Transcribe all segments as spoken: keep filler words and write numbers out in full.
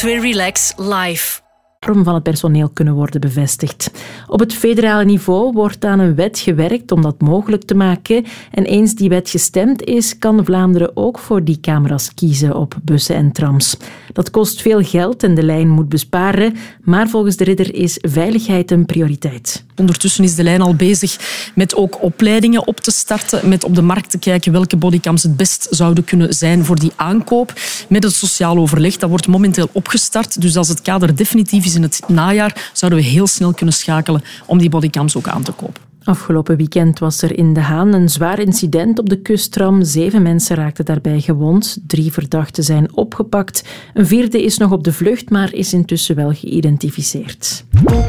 twee Relax live. Vorm van het personeel kunnen worden bevestigd. Op het federale niveau wordt aan een wet gewerkt om dat mogelijk te maken. En eens die wet gestemd is, kan Vlaanderen ook voor die camera's kiezen op bussen en trams. Dat kost veel geld en de lijn moet besparen, maar volgens de ridder is veiligheid een prioriteit. Ondertussen is de lijn al bezig met ook opleidingen op te starten, met op de markt te kijken welke bodycams het best zouden kunnen zijn voor die aankoop. Met het sociaal overleg, dat wordt momenteel opgestart. Dus als het kader definitief is in het najaar, zouden we heel snel kunnen schakelen om die bodycams ook aan te kopen. Afgelopen weekend was er in De Haan een zwaar incident op de kusttram. Zeven mensen raakten daarbij gewond. Drie verdachten zijn opgepakt. Een vierde is nog op de vlucht, maar is intussen wel geïdentificeerd.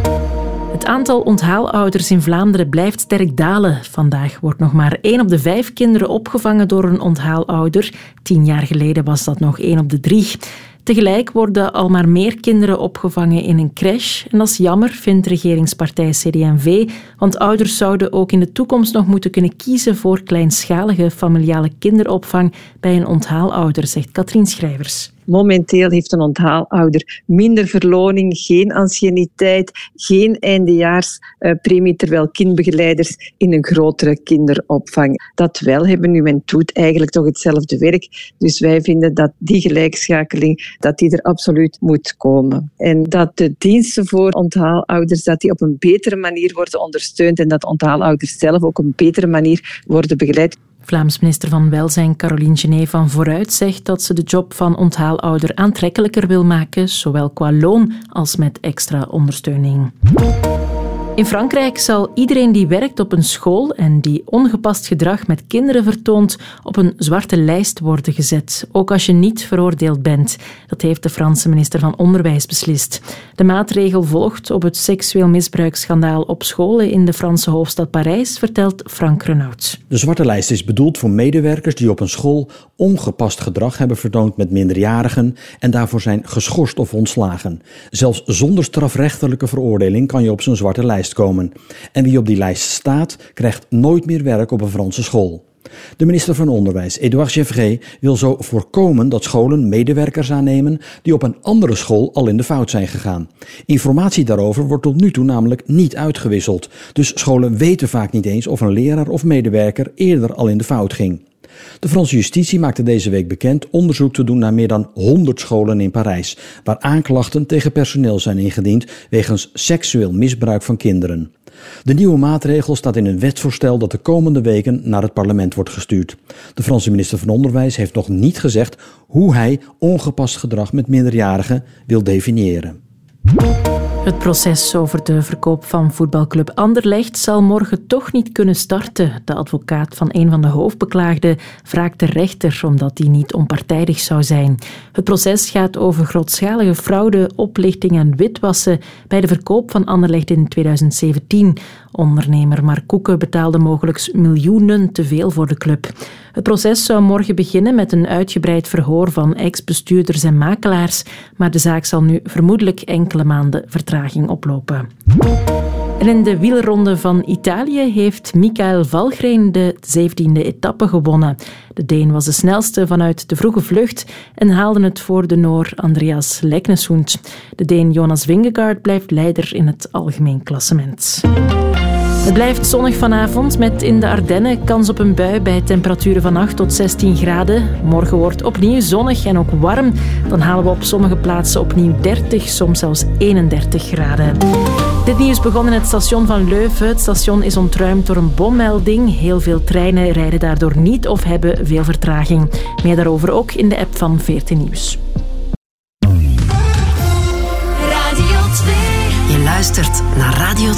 Het aantal onthaalouders in Vlaanderen blijft sterk dalen. Vandaag wordt nog maar één op de vijf kinderen opgevangen door een onthaal-ouder. Tien jaar geleden was dat nog één op de drie. Tegelijk worden al maar meer kinderen opgevangen in een crash. En dat is jammer, vindt regeringspartij C D en V, want ouders zouden ook in de toekomst nog moeten kunnen kiezen voor kleinschalige familiale kinderopvang bij een onthaalouder, zegt Katrien Schrijvers. Momenteel heeft een onthaalouder minder verloning, geen anciëniteit, geen eindejaarspremie, terwijl kindbegeleiders in een grotere kinderopvang dat wel hebben. Nu, men doet eigenlijk toch hetzelfde werk. Dus wij vinden dat die gelijkschakeling dat die er absoluut moet komen. En dat de diensten voor onthaalouders dat die op een betere manier worden ondersteund en dat onthaalouders zelf ook op een betere manier worden begeleid. Vlaams minister van Welzijn Caroline Genet van Vooruit zegt dat ze de job van onthaalouder aantrekkelijker wil maken, zowel qua loon als met extra ondersteuning. In Frankrijk zal iedereen die werkt op een school en die ongepast gedrag met kinderen vertoont, op een zwarte lijst worden gezet, ook als je niet veroordeeld bent. Dat heeft de Franse minister van Onderwijs beslist. De maatregel volgt op het seksueel misbruiksschandaal op scholen in de Franse hoofdstad Parijs, vertelt Frank Renaud. De zwarte lijst is bedoeld voor medewerkers die op een school ongepast gedrag hebben vertoond met minderjarigen en daarvoor zijn geschorst of ontslagen. Zelfs zonder strafrechtelijke veroordeling kan je op zo'n zwarte lijst komen. En wie op die lijst staat, krijgt nooit meer werk op een Franse school. De minister van Onderwijs, Édouard Gevrey, wil zo voorkomen dat scholen medewerkers aannemen die op een andere school al in de fout zijn gegaan. Informatie daarover wordt tot nu toe namelijk niet uitgewisseld. Dus scholen weten vaak niet eens of een leraar of medewerker eerder al in de fout ging. De Franse justitie maakte deze week bekend onderzoek te doen naar meer dan honderd scholen in Parijs, waar aanklachten tegen personeel zijn ingediend wegens seksueel misbruik van kinderen. De nieuwe maatregel staat in een wetsvoorstel dat de komende weken naar het parlement wordt gestuurd. De Franse minister van Onderwijs heeft nog niet gezegd hoe hij ongepast gedrag met minderjarigen wil definiëren. Het proces over de verkoop van voetbalclub Anderlecht zal morgen toch niet kunnen starten. De advocaat van een van de hoofdbeklaagden wraakt de rechter omdat die niet onpartijdig zou zijn. Het proces gaat over grootschalige fraude, oplichting en witwassen bij de verkoop van Anderlecht in tweeduizend zeventien. Ondernemer Mark Koeken betaalde mogelijk miljoenen te veel voor de club. Het proces zou morgen beginnen met een uitgebreid verhoor van ex-bestuurders en makelaars, maar de zaak zal nu vermoedelijk enkele maanden vertraging oplopen. En in de wielronde van Italië heeft Michael Valgren de zeventiende etappe gewonnen. De Deen was de snelste vanuit de vroege vlucht en haalde het voor de Noor Andreas Leknesund. De Deen Jonas Vingegaard blijft leider in het algemeen klassement. Het blijft zonnig vanavond met in de Ardennen kans op een bui bij temperaturen van acht tot zestien graden. Morgen wordt opnieuw zonnig en ook warm. Dan halen we op sommige plaatsen opnieuw dertig, soms zelfs eenendertig graden. Dit nieuws begon in het station van Leuven. Het station is ontruimd door een bommelding. Heel veel treinen rijden daardoor niet of hebben veel vertraging. Meer daarover ook in de app van veertien Nieuws. Radio twee. Je luistert naar Radio